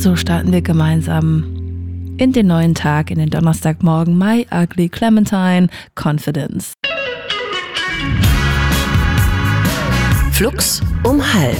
So starten wir gemeinsam in den neuen Tag, in den Donnerstagmorgen. My Ugly Clementine, Confidence. Flux um 12:30.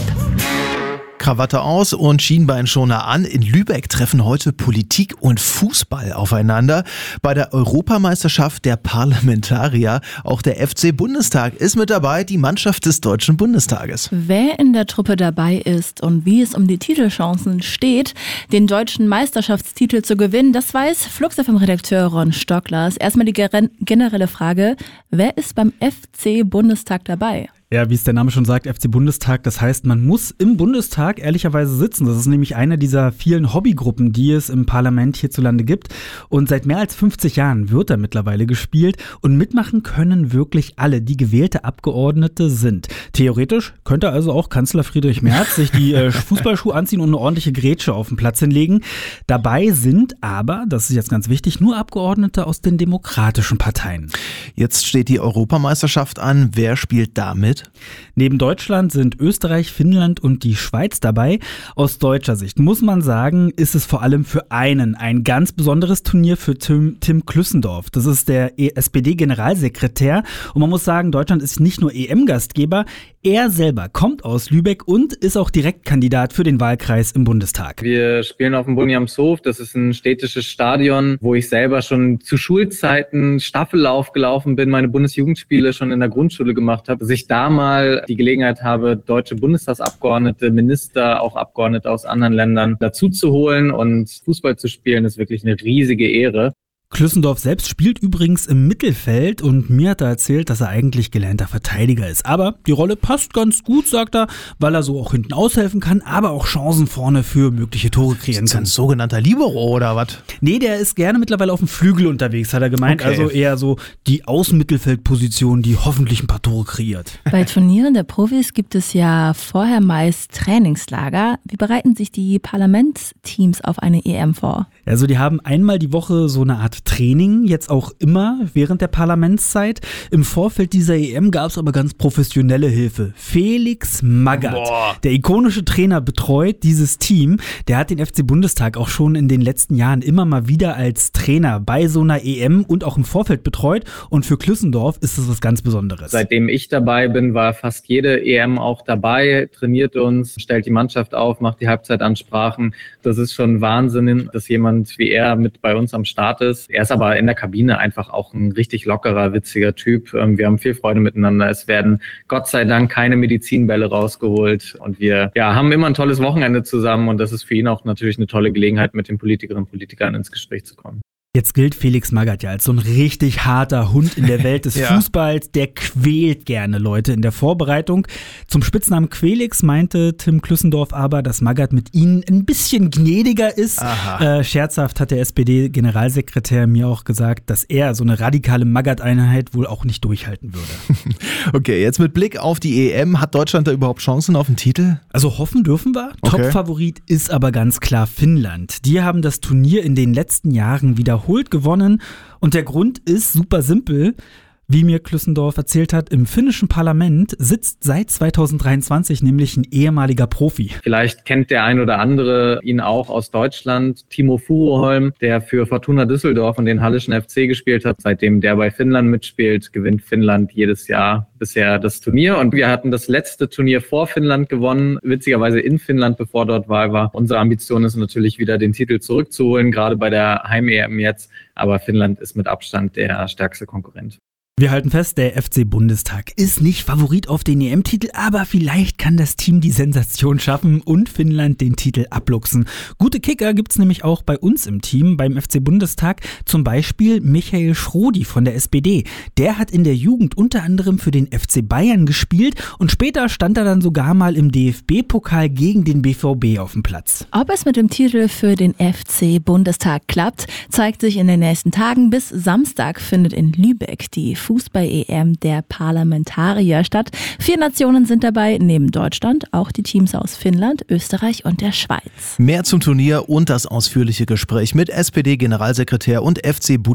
Krawatte aus und Schienbeinschoner an. In Lübeck treffen heute Politik und Fußball aufeinander. Bei der Europameisterschaft der Parlamentarier, auch der FC Bundestag ist mit dabei, die Mannschaft des Deutschen Bundestages. Wer in der Truppe dabei ist und wie es um die Titelchancen steht, den deutschen Meisterschaftstitel zu gewinnen, das weiß Flux FM-Redakteur Ron Stocklers. Erstmal die generelle Frage, wer ist beim FC Bundestag dabei? Ja, wie es der Name schon sagt, FC Bundestag, das heißt, man muss im Bundestag ehrlicherweise sitzen. Das ist nämlich eine dieser vielen Hobbygruppen, die es im Parlament hierzulande gibt. Und seit mehr als 50 Jahren wird da mittlerweile gespielt. Und mitmachen können wirklich alle, die gewählte Abgeordnete sind. Theoretisch könnte also auch Kanzler Friedrich Merz sich die Fußballschuhe anziehen und eine ordentliche Grätsche auf den Platz hinlegen. Dabei sind aber, das ist jetzt ganz wichtig, nur Abgeordnete aus den demokratischen Parteien. Jetzt steht die Europameisterschaft an. Wer spielt da mit? Neben Deutschland sind Österreich, Finnland und die Schweiz dabei. Aus deutscher Sicht muss man sagen, ist es vor allem für einen ein ganz besonderes Turnier für Tim Klüssendorf. Das ist der SPD-Generalsekretär. Und man muss sagen, Deutschland ist nicht nur EM-Gastgeber, er selber kommt aus Lübeck und ist auch Direktkandidat für den Wahlkreis im Bundestag. Wir spielen auf dem Bunjamshof. Das ist ein städtisches Stadion, wo ich selber schon zu Schulzeiten Staffellauf gelaufen bin, meine Bundesjugendspiele schon in der Grundschule gemacht habe. Dass ich da mal die Gelegenheit habe, deutsche Bundestagsabgeordnete, Minister, auch Abgeordnete aus anderen Ländern dazu zu holen und Fußball zu spielen, ist wirklich eine riesige Ehre. Klüssendorf selbst spielt übrigens im Mittelfeld und mir hat er erzählt, dass er eigentlich gelernter Verteidiger ist. Aber die Rolle passt ganz gut, sagt er, weil er so auch hinten aushelfen kann, aber auch Chancen vorne für mögliche Tore kreieren kann. Ein sogenannter Libero oder was? Nee, der ist gerne mittlerweile auf dem Flügel unterwegs, hat er gemeint. Okay. Also eher so die Außenmittelfeldposition, die hoffentlich ein paar Tore kreiert. Bei Turnieren der Profis gibt es ja vorher meist Trainingslager. Wie bereiten sich die Parlamentsteams auf eine EM vor? Also die haben einmal die Woche so eine Art Training, jetzt auch immer während der Parlamentszeit. Im Vorfeld dieser EM gab es aber ganz professionelle Hilfe. Felix Magath, der ikonische Trainer, betreut dieses Team. Der hat den FC Bundestag auch schon in den letzten Jahren immer mal wieder als Trainer bei so einer EM und auch im Vorfeld betreut. Und für Klüssendorf ist das was ganz Besonderes. Seitdem ich dabei bin, war fast jede EM auch dabei, trainiert uns, stellt die Mannschaft auf, macht die Halbzeitansprachen. Das ist schon Wahnsinn, dass jemand wie er mit bei uns am Start ist. Er ist aber in der Kabine einfach auch ein richtig lockerer, witziger Typ. Wir haben viel Freude miteinander. Es werden Gott sei Dank keine Medizinbälle rausgeholt und wir haben immer ein tolles Wochenende zusammen und das ist für ihn auch natürlich eine tolle Gelegenheit, mit den Politikerinnen und Politikern ins Gespräch zu kommen. Jetzt gilt Felix Magath ja als so ein richtig harter Hund in der Welt des Fußballs. Der quält gerne Leute in der Vorbereitung. Zum Spitznamen Quelix meinte Tim Klüssendorf aber, dass Magath mit ihnen ein bisschen gnädiger ist. Scherzhaft hat der SPD-Generalsekretär mir auch gesagt, dass er so eine radikale Magath-Einheit wohl auch nicht durchhalten würde. Okay, jetzt mit Blick auf die EM, hat Deutschland da überhaupt Chancen auf den Titel? Also hoffen dürfen wir. Okay. Top-Favorit ist aber ganz klar Finnland. Die haben das Turnier in den letzten Jahren wiederholt gewonnen und der Grund ist super simpel. Wie mir Klüssendorf erzählt hat, im finnischen Parlament sitzt seit 2023 nämlich ein ehemaliger Profi. Vielleicht kennt der ein oder andere ihn auch aus Deutschland, Timo Furuholm, der für Fortuna Düsseldorf und den Hallischen FC gespielt hat. Seitdem der bei Finnland mitspielt, gewinnt Finnland jedes Jahr bisher das Turnier. Und wir hatten das letzte Turnier vor Finnland gewonnen, witzigerweise in Finnland, bevor dort Wahl war. Unsere Ambition ist natürlich wieder, den Titel zurückzuholen, gerade bei der Heim-EM jetzt. Aber Finnland ist mit Abstand der stärkste Konkurrent. Wir halten fest, der FC Bundestag ist nicht Favorit auf den EM-Titel, aber vielleicht kann das Team die Sensation schaffen und Finnland den Titel abluchsen. Gute Kicker gibt's nämlich auch bei uns im Team, beim FC Bundestag, zum Beispiel Michael Schrodi von der SPD. Der hat in der Jugend unter anderem für den FC Bayern gespielt und später stand er dann sogar mal im DFB-Pokal gegen den BVB auf dem Platz. Ob es mit dem Titel für den FC Bundestag klappt, zeigt sich in den nächsten Tagen. Bis Samstag findet in Lübeck die Fußball-EM der Parlamentarier statt. 4 Nationen sind dabei, neben Deutschland auch die Teams aus Finnland, Österreich und der Schweiz. Mehr zum Turnier und das ausführliche Gespräch mit SPD-Generalsekretär und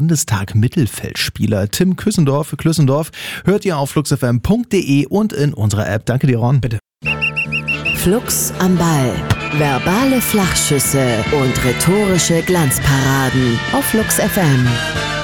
FC-Bundestag-Mittelfeldspieler Tim Klüssendorf hört ihr auf fluxfm.de und in unserer App. Danke dir, Ron. Bitte. Flux am Ball. Verbale Flachschüsse und rhetorische Glanzparaden auf Flux FM.